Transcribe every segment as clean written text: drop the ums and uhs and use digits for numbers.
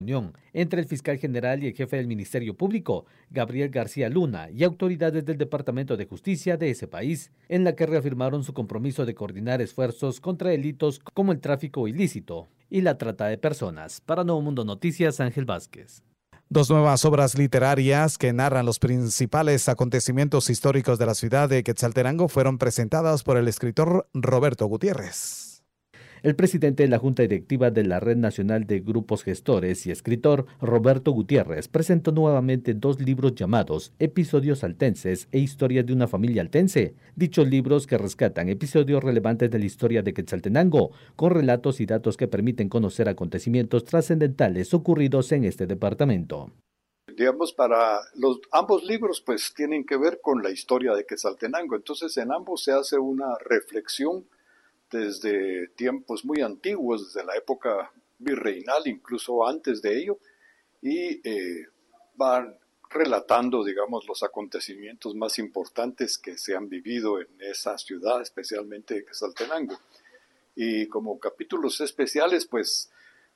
Reunión entre el fiscal general y el jefe del Ministerio Público, Gabriel García Luna, y autoridades del Departamento de Justicia de ese país, en la que reafirmaron su compromiso de coordinar esfuerzos contra delitos como el tráfico ilícito y la trata de personas. Para Nuevo Mundo Noticias, Ángel Vázquez. Dos nuevas obras literarias que narran los principales acontecimientos históricos de la ciudad de Quetzaltenango fueron presentadas por el escritor Roberto Gutiérrez. El presidente de la Junta Directiva de la Red Nacional de Grupos Gestores y escritor Roberto Gutiérrez presentó nuevamente dos libros llamados Episodios Altenses e Historia de una familia altense. Dichos libros que rescatan episodios relevantes de la historia de Quetzaltenango, con relatos y datos que permiten conocer acontecimientos trascendentales ocurridos en este departamento. Digamos, ambos libros pues tienen que ver con la historia de Quetzaltenango, entonces en ambos se hace una reflexión desde tiempos muy antiguos, desde la época virreinal, incluso antes de ello, y van relatando, digamos, los acontecimientos más importantes que se han vivido en esa ciudad, especialmente Quetzaltenango. Y como capítulos especiales, pues,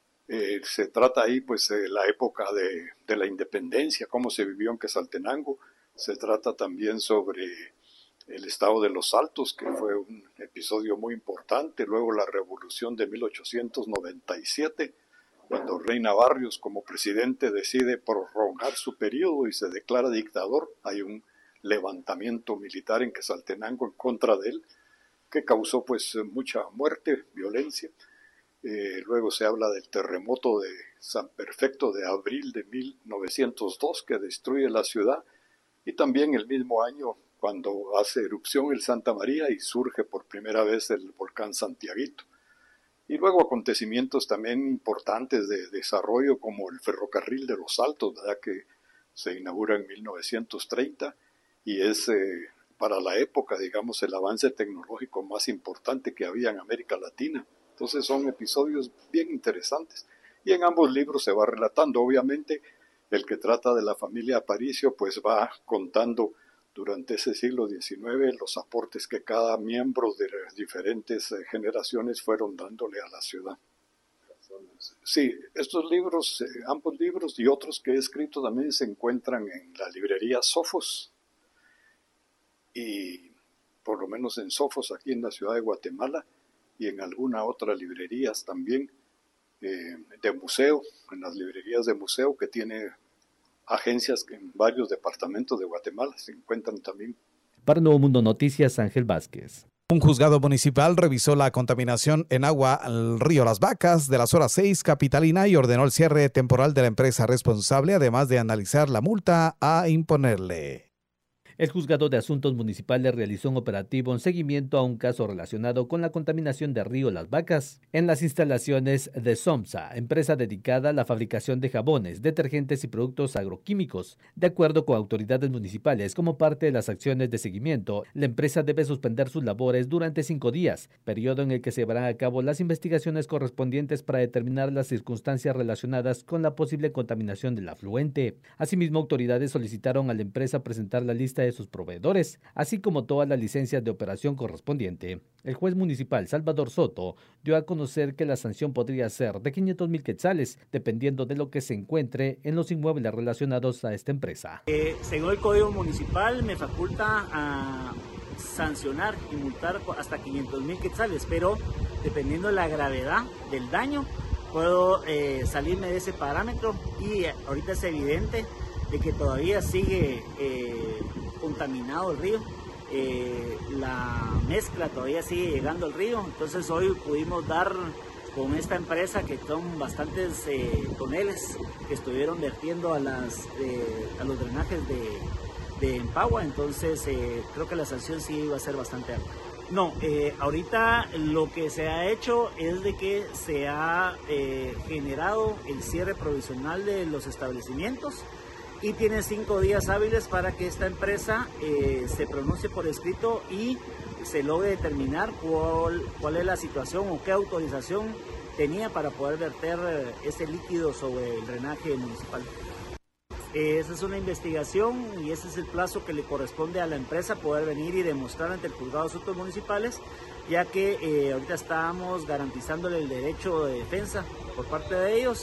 se trata ahí, pues, la época de la independencia, cómo se vivió en Quetzaltenango. Se trata también sobre el estado de los Altos, que fue un episodio muy importante, luego la revolución de 1897, cuando Reina Barrios como presidente decide prolongar su periodo y se declara dictador. Hay un levantamiento militar en Quetzaltenango en contra de él, que causó pues mucha muerte, violencia. Luego se habla del terremoto de San Perfecto de abril de 1902, que destruye la ciudad, y también el mismo año cuando hace erupción el Santa María y surge por primera vez el volcán Santiaguito. Y luego acontecimientos también importantes de desarrollo como el ferrocarril de los Altos, ¿verdad?, que se inaugura en 1930 y es para la época, digamos, el avance tecnológico más importante que había en América Latina. Entonces son episodios bien interesantes y en ambos libros se va relatando. Obviamente el que trata de la familia Aparicio pues va contando durante ese siglo XIX los aportes que cada miembro de las diferentes generaciones fueron dándole a la ciudad. Sí, estos libros, ambos libros y otros que he escrito también se encuentran en la librería Sofos, y por lo menos en Sofos aquí en la ciudad de Guatemala, y en alguna otra librerías también de museo, en las librerías de museo que tiene agencias en varios departamentos de Guatemala se encuentran también. Para Nuevo Mundo Noticias, Ángel Vázquez. Un juzgado municipal revisó la contaminación en agua al río Las Vacas de la zona 6 capitalina y ordenó el cierre temporal de la empresa responsable, además de analizar la multa a imponerle. El Juzgado de Asuntos Municipales realizó un operativo en seguimiento a un caso relacionado con la contaminación del río Las Vacas en las instalaciones de SOMSA, empresa dedicada a la fabricación de jabones, detergentes y productos agroquímicos. De acuerdo con autoridades municipales, como parte de las acciones de seguimiento, la empresa debe suspender sus labores durante 5 días, periodo en el que se llevarán a cabo las investigaciones correspondientes para determinar las circunstancias relacionadas con la posible contaminación del afluente. Asimismo, autoridades solicitaron a la empresa presentar la lista de sus proveedores, así como todas las licencias de operación correspondiente. El juez municipal Salvador Soto dio a conocer que la sanción podría ser de 500,000 quetzales, dependiendo de lo que se encuentre en los inmuebles relacionados a esta empresa. Según el Código Municipal me faculta a sancionar y multar hasta 500,000 quetzales, pero dependiendo de la gravedad del daño, puedo salirme de ese parámetro, y ahorita es evidente de que todavía sigue contaminado el río, la mezcla todavía sigue llegando al río. Entonces hoy pudimos dar con esta empresa, que son bastantes toneles que estuvieron vertiendo a los drenajes de Empagua. Entonces creo que la sanción sí va a ser bastante alta. No, ahorita lo que se ha hecho es de que se ha generado el cierre provisional de los establecimientos, y tiene 5 días hábiles para que esta empresa se pronuncie por escrito y se logre determinar cuál es la situación o qué autorización tenía para poder verter ese líquido sobre el drenaje municipal. Esa es una investigación y ese es el plazo que le corresponde a la empresa, poder venir y demostrar ante el Juzgado de Asuntos Municipales, ya que ahorita estamos garantizándole el derecho de defensa por parte de ellos,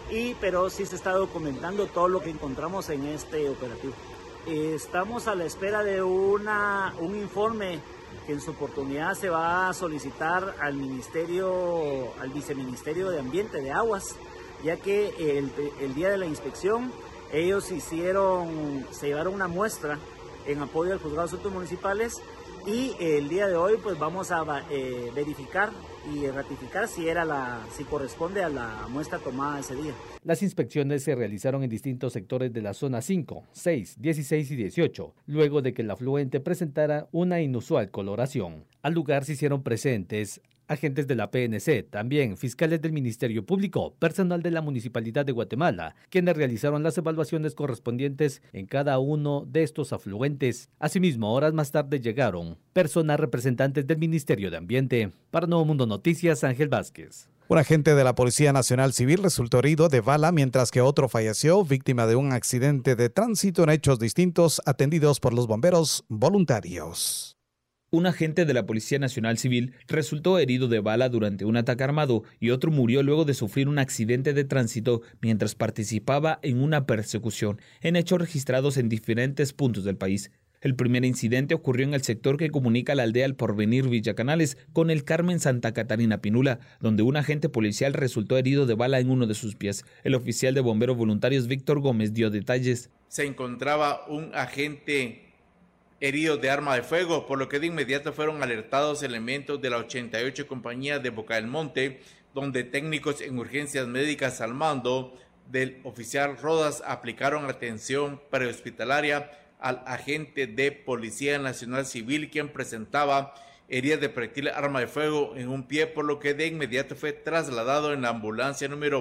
pero sí se está documentando todo lo que encontramos en este operativo. Estamos a la espera de un informe que en su oportunidad se va a solicitar al viceministerio de Ambiente, de Aguas, ya que el día de la inspección ellos se llevaron una muestra en apoyo al Juzgado de Asuntos Municipales, y el día de hoy pues vamos a verificar y ratificar si corresponde a la muestra tomada ese día. Las inspecciones se realizaron en distintos sectores de la zona 5, 6, 16 y 18, luego de que el afluente presentara una inusual coloración. Al lugar se hicieron presentes agentes de la PNC, también fiscales del Ministerio Público, personal de la Municipalidad de Guatemala, quienes realizaron las evaluaciones correspondientes en cada uno de estos afluentes. Asimismo, horas más tarde llegaron personas representantes del Ministerio de Ambiente. Para Nuevo Mundo Noticias, Ángel Vázquez. Un agente de la Policía Nacional Civil resultó herido de bala, mientras que otro falleció, víctima de un accidente de tránsito en hechos distintos atendidos por los bomberos voluntarios. Un agente de la Policía Nacional Civil resultó herido de bala durante un ataque armado y otro murió luego de sufrir un accidente de tránsito mientras participaba en una persecución, en hechos registrados en diferentes puntos del país. El primer incidente ocurrió en el sector que comunica la aldea El Porvenir Villacanales con el Carmen Santa Catarina Pinula, donde un agente policial resultó herido de bala en uno de sus pies. El oficial de bomberos voluntarios Víctor Gómez dio detalles. Se encontraba un agente herido de arma de fuego, por lo que de inmediato fueron alertados elementos de la 88 Compañía de Boca del Monte, donde técnicos en urgencias médicas al mando del oficial Rodas aplicaron atención prehospitalaria al agente de Policía Nacional Civil, quien presentaba heridas de proyectil arma de fuego en un pie, por lo que de inmediato fue trasladado en la ambulancia número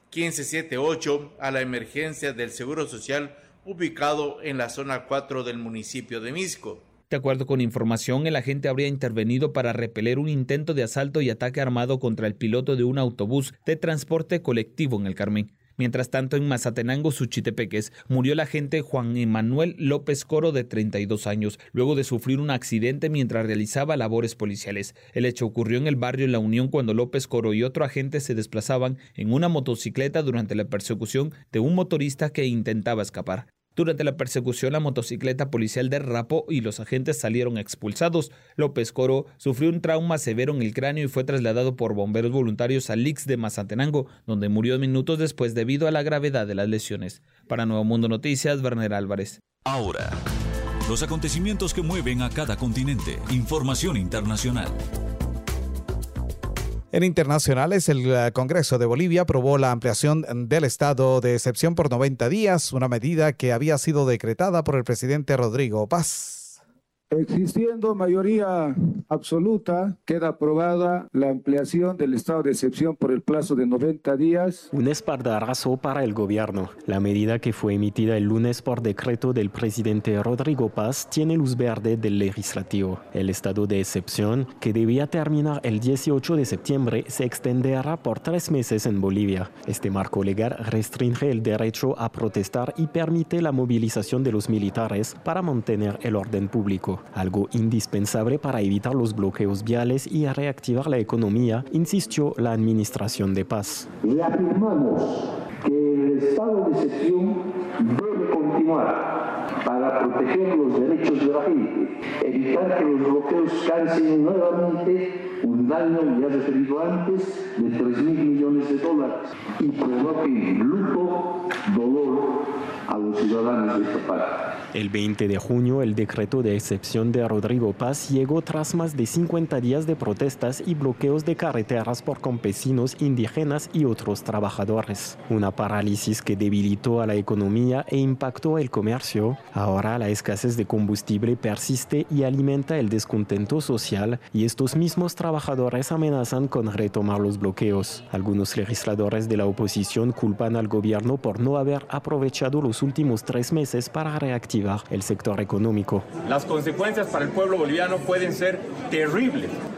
1578 a la emergencia del Seguro Social, ubicado en la zona 4 del municipio de Misco. De acuerdo con información, el agente habría intervenido para repeler un intento de asalto y ataque armado contra el piloto de un autobús de transporte colectivo en el Carmen. Mientras tanto, en Mazatenango, Suchitepeques, murió el agente Juan Emanuel López Coro, de 32 años, luego de sufrir un accidente mientras realizaba labores policiales. El hecho ocurrió en el barrio La Unión cuando López Coro y otro agente se desplazaban en una motocicleta durante la persecución de un motorista que intentaba escapar. Durante la persecución, la motocicleta policial derrapó y los agentes salieron expulsados. López Coro sufrió un trauma severo en el cráneo y fue trasladado por bomberos voluntarios al IX de Mazatenango, donde murió minutos después debido a la gravedad de las lesiones. Para Nuevo Mundo Noticias, Werner Álvarez. Ahora, los acontecimientos que mueven a cada continente. Información internacional. En internacionales, el Congreso de Bolivia aprobó la ampliación del estado de excepción por 90 días, una medida que había sido decretada por el presidente Rodrigo Paz. Existiendo mayoría absoluta, queda aprobada la ampliación del estado de excepción por el plazo de 90 días. Un espaldarazo para el gobierno. La medida, que fue emitida el lunes por decreto del presidente Rodrigo Paz, tiene luz verde del legislativo. El estado de excepción, que debía terminar el 18 de septiembre, se extenderá por 3 meses en Bolivia. Este marco legal restringe el derecho a protestar y permite la movilización de los militares para mantener el orden público. Algo indispensable para evitar los bloqueos viales y reactivar la economía, insistió la administración de Paz. Reafirmamos que el estado de excepción debe continuar para proteger los derechos de la gente, evitar que los bloqueos causen nuevamente un daño, ya referido antes, de $3.000 millones y provoquen luto, dolor a los ciudadanos de esta parte. El 20 de junio, el decreto de excepción de Rodrigo Paz llegó tras más de 50 días de protestas y bloqueos de carreteras por campesinos, indígenas y otros trabajadores. Una parálisis que debilitó a la economía e impactó el comercio. Ahora la escasez de combustible persiste y alimenta el descontento social, y estos mismos trabajadores amenazan con retomar los bloqueos. Algunos legisladores de la oposición culpan al gobierno por no haber aprovechado los últimos 3 meses para reactivar el sector económico. Las consecuencias para el pueblo boliviano pueden ser terribles.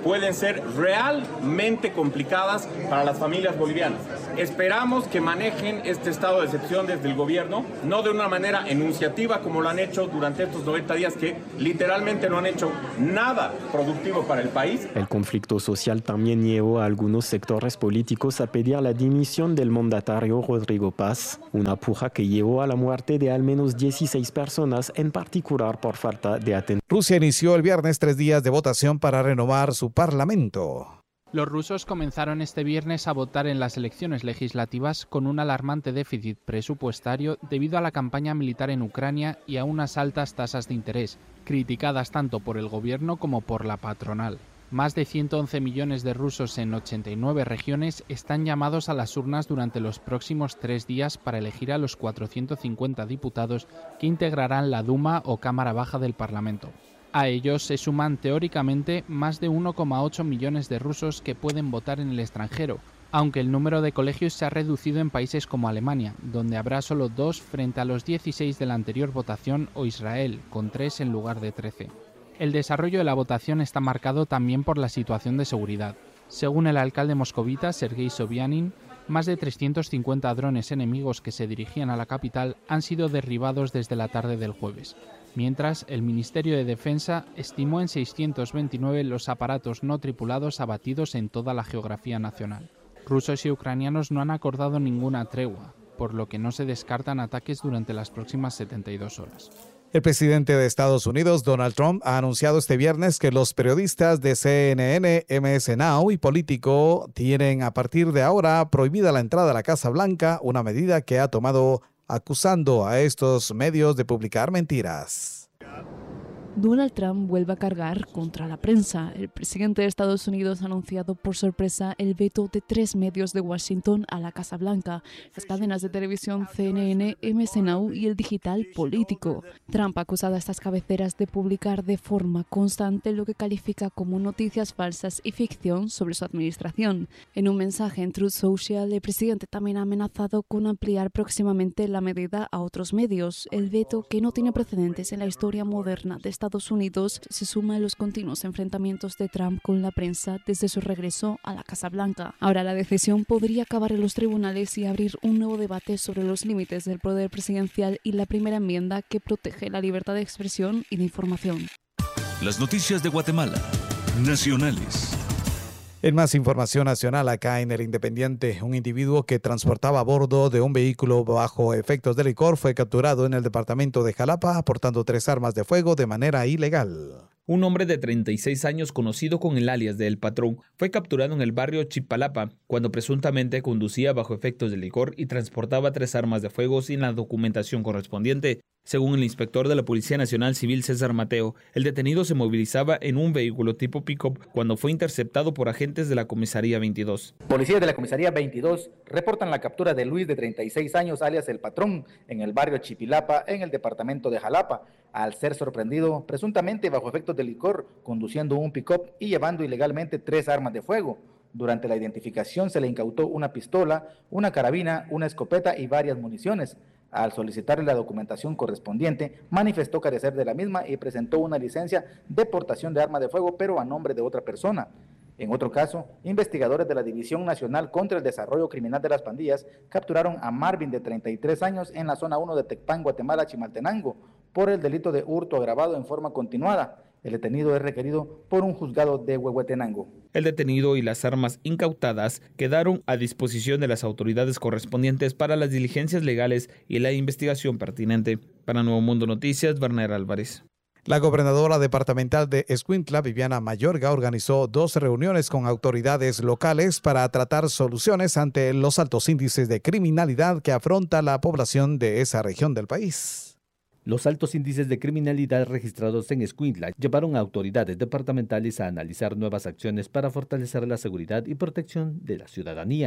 pueden ser realmente complicadas para las familias bolivianas. Esperamos que manejen este estado de excepción desde el gobierno, no de una manera enunciativa como lo han hecho durante estos 90 días, que literalmente no han hecho nada productivo para el país. El conflicto social también llevó a algunos sectores políticos a pedir la dimisión del mandatario Rodrigo Paz, una puja que llevó a la muerte de al menos 16 personas, en particular por falta de atención. Rusia inició el viernes 3 días de votación para renovar su parlamento. Los rusos comenzaron este viernes a votar en las elecciones legislativas con un alarmante déficit presupuestario debido a la campaña militar en Ucrania y a unas altas tasas de interés, criticadas tanto por el gobierno como por la patronal. Más de 111 millones de rusos en 89 regiones están llamados a las urnas durante los próximos 3 días para elegir a los 450 diputados que integrarán la Duma o Cámara Baja del Parlamento. A ellos se suman teóricamente más de 1,8 millones de rusos que pueden votar en el extranjero, aunque el número de colegios se ha reducido en países como Alemania, donde habrá solo 2 frente a los 16 de la anterior votación, o Israel, con 3 en lugar de 13. El desarrollo de la votación está marcado también por la situación de seguridad. Según el alcalde moscovita, Sergei Sobyanin, más de 350 drones enemigos que se dirigían a la capital han sido derribados desde la tarde del jueves, mientras el Ministerio de Defensa estimó en 629 los aparatos no tripulados abatidos en toda la geografía nacional. Rusos y ucranianos no han acordado ninguna tregua, por lo que no se descartan ataques durante las próximas 72 horas. El presidente de Estados Unidos, Donald Trump, ha anunciado este viernes que los periodistas de CNN, MS Now y Político tienen a partir de ahora prohibida la entrada a la Casa Blanca, una medida que ha tomado acusando a estos medios de publicar mentiras. Donald Trump vuelve a cargar contra la prensa. El presidente de Estados Unidos ha anunciado por sorpresa el veto de 3 medios de Washington a la Casa Blanca, las cadenas de televisión CNN, MS Now y el digital Político. Trump ha acusado a estas cabeceras de publicar de forma constante lo que califica como noticias falsas y ficción sobre su administración. En un mensaje en Truth Social, el presidente también ha amenazado con ampliar próximamente la medida a otros medios. El veto, que no tiene precedentes en la historia moderna de Estados Unidos, se suma a los continuos enfrentamientos de Trump con la prensa desde su regreso a la Casa Blanca. Ahora la decisión podría acabar en los tribunales y abrir un nuevo debate sobre los límites del poder presidencial y la primera enmienda que protege la libertad de expresión y de información. Las noticias de Guatemala, nacionales. En más información nacional, acá en El Independiente, un individuo que transportaba a bordo de un vehículo bajo efectos de licor fue capturado en el departamento de Jalapa portando 3 armas de fuego de manera ilegal. Un hombre de 36 años conocido con el alias de El Patrón fue capturado en el barrio Chipalapa cuando presuntamente conducía bajo efectos de licor y transportaba 3 armas de fuego sin la documentación correspondiente. Según el inspector de la Policía Nacional Civil César Mateo, el detenido se movilizaba en un vehículo tipo pick-up cuando fue interceptado por agentes de la Comisaría 22. Policías de la Comisaría 22 reportan la captura de Luis, de 36 años, alias El Patrón, en el barrio Chipilapa, en el departamento de Jalapa, al ser sorprendido presuntamente bajo efectos de licor, conduciendo un pick-up y llevando ilegalmente 3 armas de fuego. Durante la identificación se le incautó una pistola, una carabina, una escopeta y varias municiones. Al solicitarle la documentación correspondiente, manifestó carecer de la misma y presentó una licencia de portación de arma de fuego, pero a nombre de otra persona. En otro caso, investigadores de la División Nacional contra el Desarrollo Criminal de las Pandillas capturaron a Marvin, de 33 años, en la zona 1 de Tecpan, Guatemala, Chimaltenango, por el delito de hurto agravado en forma continuada. El detenido es requerido por un juzgado de Huehuetenango. El detenido y las armas incautadas quedaron a disposición de las autoridades correspondientes para las diligencias legales y la investigación pertinente. Para Nuevo Mundo Noticias, Werner Álvarez. La gobernadora departamental de Escuintla, Viviana Mayorga, organizó 2 reuniones con autoridades locales para tratar soluciones ante los altos índices de criminalidad que afronta la población de esa región del país. Los altos índices de criminalidad registrados en Escuintla llevaron a autoridades departamentales a analizar nuevas acciones para fortalecer la seguridad y protección de la ciudadanía.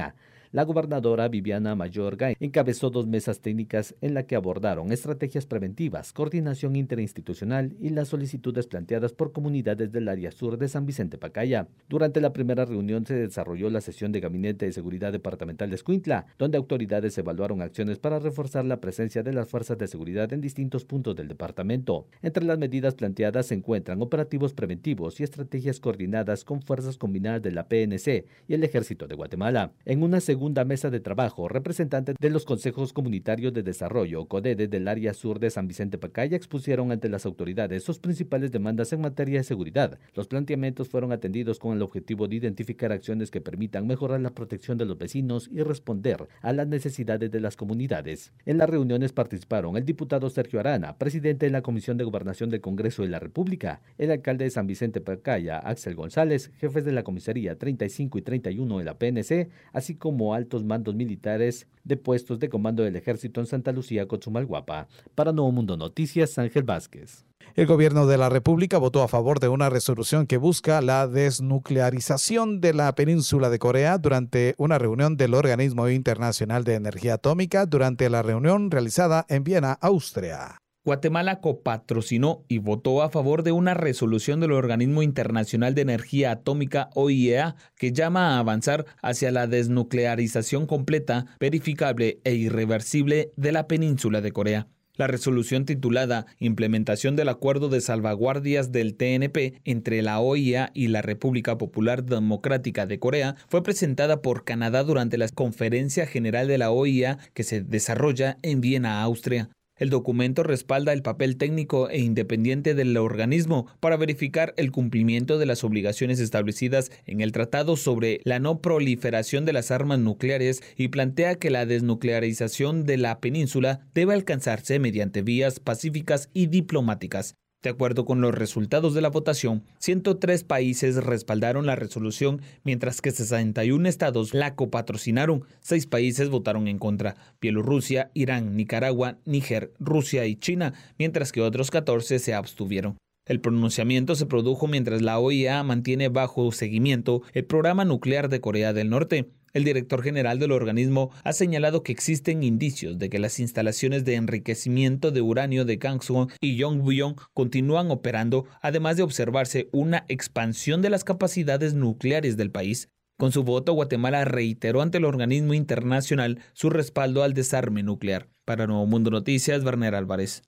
La gobernadora Viviana Mayorga encabezó 2 mesas técnicas en las que abordaron estrategias preventivas, coordinación interinstitucional y las solicitudes planteadas por comunidades del área sur de San Vicente Pacaya. Durante la primera reunión se desarrolló la sesión de Gabinete de Seguridad Departamental de Escuintla, donde autoridades evaluaron acciones para reforzar la presencia de las fuerzas de seguridad en distintos puntos del departamento. Entre las medidas planteadas se encuentran operativos preventivos y estrategias coordinadas con fuerzas combinadas de la PNC y el Ejército de Guatemala. En una segunda mesa de trabajo, representantes de los consejos comunitarios de desarrollo, CODEDE, del área sur de San Vicente Pacaya expusieron ante las autoridades sus principales demandas en materia de seguridad. Los planteamientos fueron atendidos con el objetivo de identificar acciones que permitan mejorar la protección de los vecinos y responder a las necesidades de las comunidades. En las reuniones participaron el diputado Sergio Arana, presidente de la Comisión de Gobernación del Congreso de la República, el alcalde de San Vicente Pacaya, Axel González, jefes de la comisaría 35 y 31 de la PNC, así como altos mandos militares de puestos de comando del Ejército en Santa Lucía, Cochumalguapa. Para Nuevo Mundo Noticias, Ángel Vázquez. El gobierno de la República votó a favor de una resolución que busca la desnuclearización de la península de Corea durante una reunión del Organismo Internacional de Energía Atómica durante la reunión realizada en Viena, Austria. Guatemala copatrocinó y votó a favor de una resolución del Organismo Internacional de Energía Atómica, OIEA, que llama a avanzar hacia la desnuclearización completa, verificable e irreversible de la península de Corea. La resolución titulada Implementación del Acuerdo de Salvaguardias del TNP entre la OIEA y la República Popular Democrática de Corea fue presentada por Canadá durante la Conferencia General de la OIEA que se desarrolla en Viena, Austria. El documento respalda el papel técnico e independiente del organismo para verificar el cumplimiento de las obligaciones establecidas en el Tratado sobre la no proliferación de las armas nucleares y plantea que la desnuclearización de la península debe alcanzarse mediante vías pacíficas y diplomáticas. De acuerdo con los resultados de la votación, 103 países respaldaron la resolución, mientras que 61 estados la copatrocinaron. 6 países votaron en contra: Bielorrusia, Irán, Nicaragua, Níger, Rusia y China, mientras que otros 14 se abstuvieron. El pronunciamiento se produjo mientras la OIEA mantiene bajo seguimiento el programa nuclear de Corea del Norte. El director general del organismo ha señalado que existen indicios de que las instalaciones de enriquecimiento de uranio de Gangson y Yongbyon continúan operando, además de observarse una expansión de las capacidades nucleares del país. Con su voto, Guatemala reiteró ante el organismo internacional su respaldo al desarme nuclear. Para Nuevo Mundo Noticias, Werner Álvarez.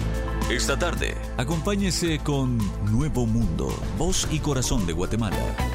Esta tarde, acompáñese con Nuevo Mundo, voz y corazón de Guatemala.